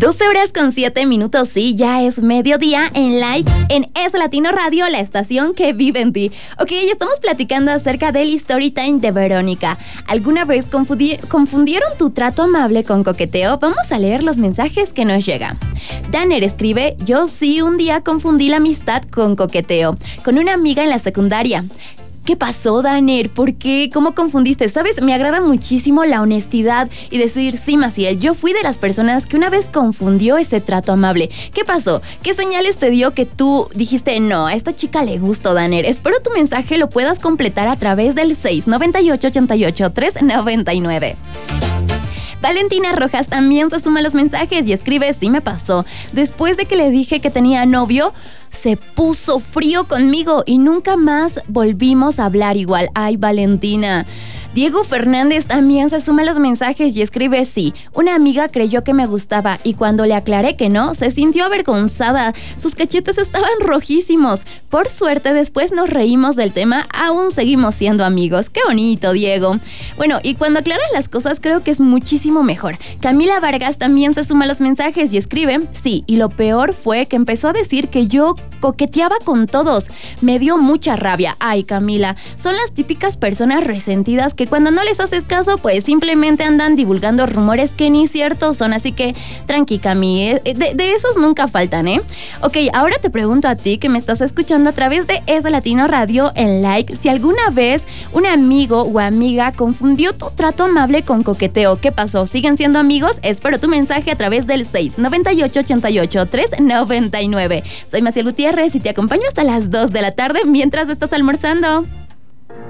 12 horas con 7 minutos, sí, ya es mediodía en Like, en Es Latino Radio, la estación que vive en ti. Ok, estamos platicando acerca del Storytime de Verónica. ¿Alguna vez confundieron tu trato amable con coqueteo? Vamos a leer los mensajes que nos llegan. Danner escribe: yo sí un día confundí la amistad con coqueteo, con una amiga en la secundaria. ¿Qué pasó, Danner? ¿Por qué? ¿Cómo confundiste? ¿Sabes? Me agrada muchísimo la honestidad y decir, sí, Maciel, yo fui de las personas que una vez confundió ese trato amable. ¿Qué pasó? ¿Qué señales te dio que tú dijiste, no, a esta chica le gustó, Danner? Espero tu mensaje lo puedas completar a través del 698-88-399. Valentina Rojas también se suma a los mensajes y escribe: sí me pasó. Después de que le dije que tenía novio, se puso frío conmigo y nunca más volvimos a hablar igual. Ay, Valentina. Diego Fernández también se suma a los mensajes y escribe: sí, una amiga creyó que me gustaba y cuando le aclaré que no, se sintió avergonzada. Sus cachetes estaban rojísimos. Por suerte, después nos reímos del tema, aún seguimos siendo amigos. ¡Qué bonito, Diego! Bueno, y cuando aclaras las cosas, creo que es muchísimo mejor. Camila Vargas también se suma a los mensajes y escribe: sí, y lo peor fue que empezó a decir que yo coqueteaba con todos. Me dio mucha rabia. Ay, Camila, son las típicas personas resentidas que cuando no les haces caso, pues simplemente andan divulgando rumores que ni ciertos son. Así que tranqui, Cami, de esos nunca faltan, ¿eh? Ok, ahora te pregunto a ti que me estás escuchando a través de Es Latino Radio en Like, si alguna vez un amigo o amiga confundió tu trato amable con coqueteo. ¿Qué pasó? ¿Siguen siendo amigos? Espero tu mensaje a través del 698-88-399. Soy Maciel Gutiérrez y te acompaño hasta las 2 de la tarde mientras estás almorzando.